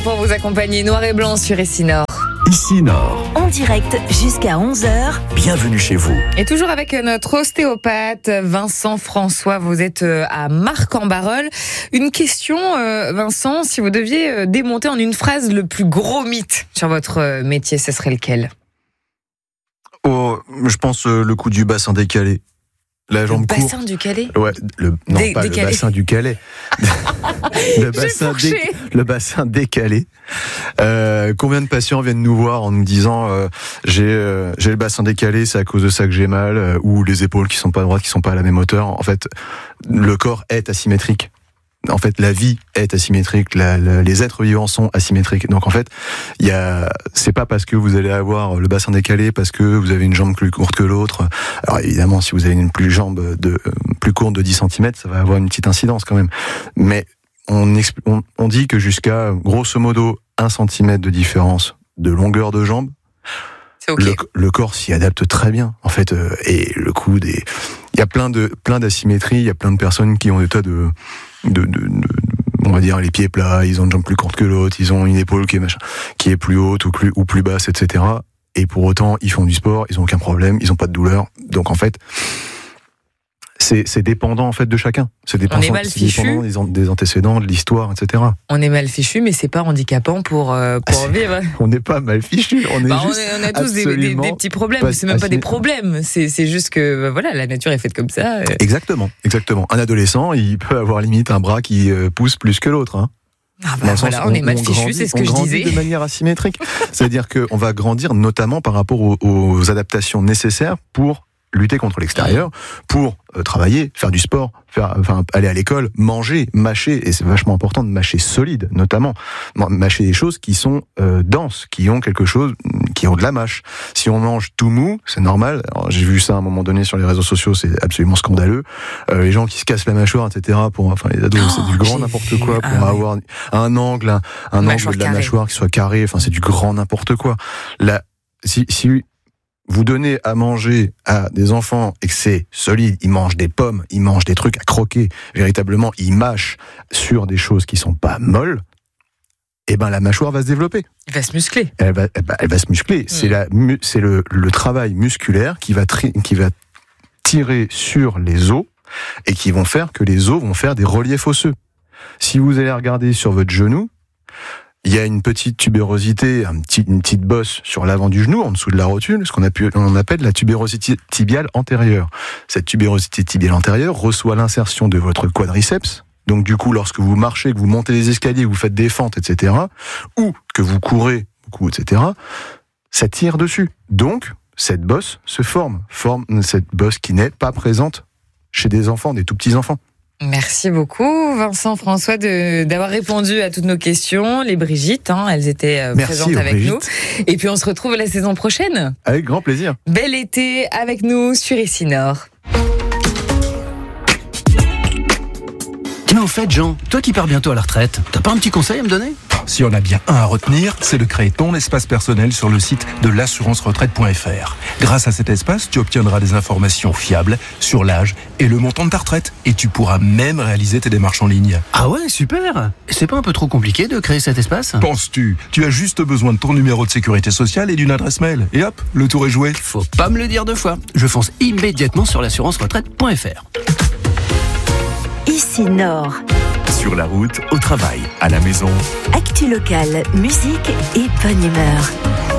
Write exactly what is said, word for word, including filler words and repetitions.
pour vous accompagner. Noir et blanc sur Ici Nord. Ici Nord. En direct jusqu'à onze heures. Bienvenue chez vous. Et toujours avec notre ostéopathe Vincent François. Vous êtes à Marc-en-Barœul. Une question, Vincent, si vous deviez démonter en une phrase le plus gros mythe sur votre métier, ce serait lequel ? Oh, je pense euh, le coup du bassin décalé. La jambe Le courte. bassin du Calais ? Ouais, le, non, Dé- pas décalé. le bassin du Calais. le, bassin fourché. le bassin décalé. Euh, combien de patients viennent nous voir en nous disant euh, j'ai, euh, j'ai le bassin décalé, c'est à cause de ça que j'ai mal, euh, ou les épaules qui sont pas droites, qui sont pas à la même hauteur. En fait, le corps est asymétrique. En fait, la vie est asymétrique, la, la, les êtres vivants sont asymétriques. Donc en fait, il y a, c'est pas parce que vous allez avoir le bassin décalé, parce que vous avez une jambe plus courte que l'autre. Alors évidemment, si vous avez une plus jambe de plus courte de dix centimètres, ça va avoir une petite incidence quand même. Mais on, expl- on, on dit que jusqu'à grosso modo un centimètre de différence de longueur de jambe, C'est ok. le, le corps s'y adapte très bien. En fait, euh, et le coup des, il y a plein de plein d'asymétries. Il y a plein de personnes qui ont des tas de De, de, de, on va dire les pieds plats, ils ont une jambe plus courte que l'autre, ils ont une épaule qui est machin, qui est plus haute ou plus ou plus basse, et cetera. Et pour autant, ils font du sport, ils ont aucun problème, ils ont pas de douleur. Donc en fait, c'est, c'est dépendant en fait de chacun. C'est dépendant, On est mal c'est fichu. dépendant des, an- des antécédents, de l'histoire, et cetera. On est mal fichu, mais c'est pas handicapant pour, euh, pour Ah, c'est- vivre. On n'est pas mal fichu, on est Bah, on, juste est- on a tous des, des, absolument des petits problèmes. pas C'est même pas des assymé- problèmes. C'est, c'est juste que bah, voilà, la nature est faite comme ça. euh. Exactement, exactement. Un adolescent, il peut avoir limite un bras qui euh, pousse plus que l'autre. Hein. Ah Dans bah le sens voilà, où on est mal fichu, grandit- c'est ce on que je grandit disais. de manière asymétrique. C'est-à-dire qu'on va grandir notamment par rapport aux, aux adaptations nécessaires pour lutter contre l'extérieur, pour euh, travailler, faire du sport, faire, enfin, aller à l'école, manger, mâcher, et c'est vachement important de mâcher solide, notamment. Mâcher des choses qui sont euh, denses, qui ont quelque chose, qui ont de la mâche. Si on mange tout mou, c'est normal. Alors, j'ai vu ça à un moment donné sur les réseaux sociaux, c'est absolument scandaleux. Euh, les gens qui se cassent la mâchoire, et cetera, pour, enfin, les ados, Oh, c'est du grand j'ai n'importe vu. quoi, pour Ah ouais. avoir un angle, un, un angle Mâchoire de la carrée. mâchoire qui soit carré, enfin, c'est du grand n'importe quoi. Là, si, si vous donnez à manger à des enfants et que c'est solide, ils mangent des pommes, ils mangent des trucs à croquer, véritablement, ils mâchent sur des choses qui sont pas molles, eh ben la mâchoire va se développer. Il va se muscler. Elle va, elle va, elle va se muscler. C'est la, mu- c'est le, le travail musculaire qui va, tri, qui va tirer sur les os et qui vont faire que les os vont faire des reliefs osseux. Si vous allez regarder sur votre genou, il y a une petite tubérosité, un petit, une petite bosse sur l'avant du genou, en dessous de la rotule, ce qu'on a pu, on appelle la tubérosité tibiale antérieure. Cette tubérosité tibiale antérieure reçoit l'insertion de votre quadriceps. Donc du coup, lorsque vous marchez, que vous montez les escaliers, que vous faites des fentes, et cetera, ou que vous courez beaucoup, et cetera, ça tire dessus. Donc, cette bosse se forme, forme cette bosse qui n'est pas présente chez des enfants, des tout petits enfants. Merci beaucoup, Vincent François, de, d'avoir répondu à toutes nos questions. Les Brigitte, hein, elles étaient euh, Merci présentes aux avec Brigitte. nous. Et puis on se retrouve la saison prochaine. Avec grand plaisir. Bel été avec nous sur Ici Nord. Tiens, au fait, Jean, toi qui pars bientôt à la retraite, t'as pas un petit conseil à me donner ? Si on a bien un à retenir, c'est de créer ton espace personnel sur le site de l'assurance retraite point f r. Grâce à cet espace, tu obtiendras des informations fiables sur l'âge et le montant de ta retraite. Et tu pourras même réaliser tes démarches en ligne. Ah ouais, super ! C'est pas un peu trop compliqué de créer cet espace ? Penses-tu ? Tu as juste besoin de ton numéro de sécurité sociale et d'une adresse mail. Et hop, le tour est joué. Faut pas me le dire deux fois. Je fonce immédiatement sur l'assurance retraite point f r. Ici Nord. Sur la route, au travail, à la maison. Actu locale, musique et bonne humeur.